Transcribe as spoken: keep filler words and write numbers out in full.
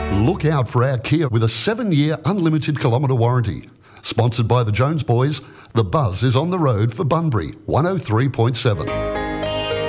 Look out for our Kia with a seven-year unlimited kilometre warranty. Sponsored by the Jones Boys, the buzz is on the road for Bunbury, one oh three point seven.